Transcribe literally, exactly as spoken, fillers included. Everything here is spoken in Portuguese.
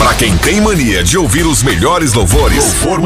Pra quem tem mania de ouvir os melhores louvores, Louvor